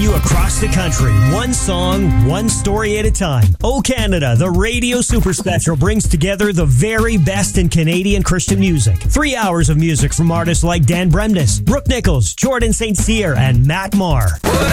you across the country, one song, one story at a time. Oh Canada, the Radio Super Special brings together the very best in Canadian Christian music. 3 hours of music from artists like Dan Bremnes, Brooke Nichols, Jordan St. Cyr, and Matt Maher.